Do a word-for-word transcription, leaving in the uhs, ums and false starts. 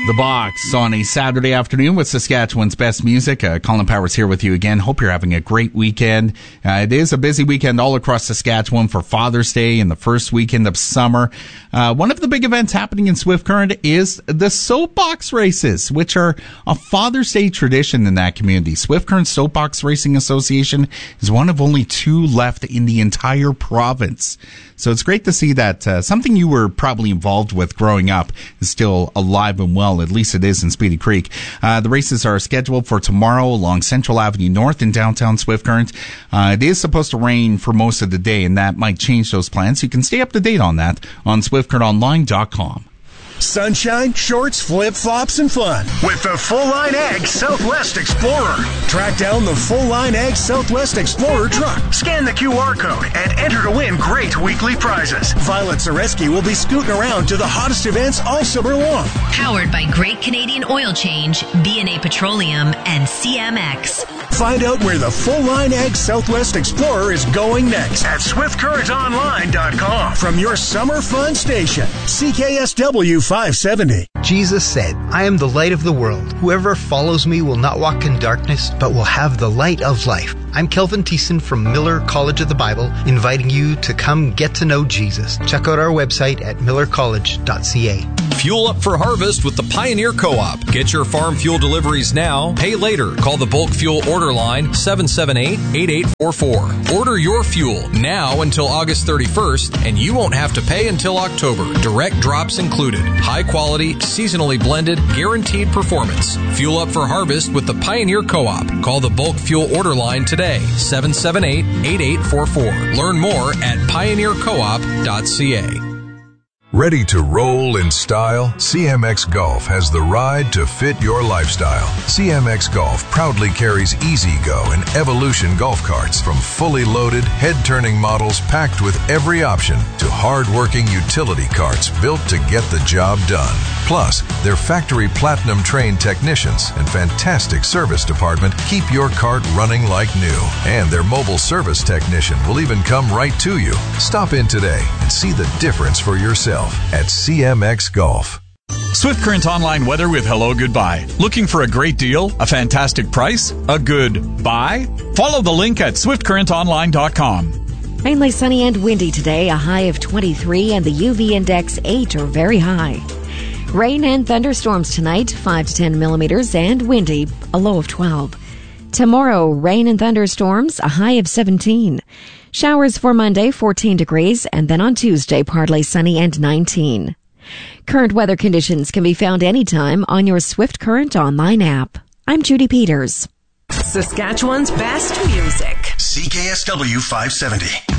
The Box on a Saturday afternoon with Saskatchewan's best music. Uh, Colin Powers here with you again. Hope you're having a great weekend. Uh, it is a busy weekend all across Saskatchewan for Father's Day and the first weekend of summer. Uh, one of the big events happening in Swift Current is the Soapbox Races, which are a Father's Day tradition in that community. Swift Current Soapbox Racing Association is one of only two left in the entire province. So it's great to see that uh, something you were probably involved with growing up is still alive and well. At least it is in Speedy Creek. Uh, the races are scheduled for tomorrow along Central Avenue North in downtown Swift Current. Uh, it is supposed to rain for most of the day, and that might change those plans. You can stay up to date on that on swift current online dot com. Sunshine, shorts, flip-flops, and fun with the Full Line Ag Southwest Explorer. Track down the Full Line Ag Southwest Explorer truck. Scan the Q R code and enter to win great weekly prizes. Violet Zareski will be scooting around to the hottest events all summer long. Powered by Great Canadian Oil Change, B and A Petroleum, and C M X. Find out where the Full Line Ag Southwest Explorer is going next at swift current online dot com. From your summer fun station, C K S W five seventy. Jesus said, I am the light of the world. Whoever follows me will not walk in darkness, but will have the light of life. I'm Kelvin Thiessen from Miller College of the Bible, inviting you to come get to know Jesus. Check out our website at miller college dot c a. Fuel up for harvest with the Pioneer Co-op. Get your farm fuel deliveries now. Pay later. Call the bulk fuel order line seven seven eight, eight eight four four. Order your fuel now until August thirty-first, and you won't have to pay until October. Direct drops included. High quality, seasonally blended, guaranteed performance. Fuel up for harvest with the Pioneer Co-op. Call the bulk fuel order line today, seven seven eight, eight eight four four. Learn more at pioneer co op dot c a. Ready to roll in style? C M X Golf has the ride to fit your lifestyle. C M X Golf proudly carries E-Z-Go and Evolution golf carts, from fully loaded, head-turning models packed with every option to hard-working utility carts built to get the job done. Plus, their factory platinum-trained technicians and fantastic service department keep your cart running like new. And their mobile service technician will even come right to you. Stop in today and see the difference for yourself at C M X Golf. Swift Current Online weather with Hello Goodbye. Looking for a great deal? A fantastic price? A good buy? Follow the link at swift current online dot com. Mainly sunny and windy today, a high of twenty-three and the U V index eight or very high. Rain and thunderstorms tonight, five to ten millimeters, and windy, a low of twelve. Tomorrow, rain and thunderstorms, a high of seventeen. Showers for Monday, fourteen degrees, and then on Tuesday, partly sunny and nineteen. Current weather conditions can be found anytime on your Swift Current online app. I'm Judy Peters. Saskatchewan's best music. C K S W five seventy.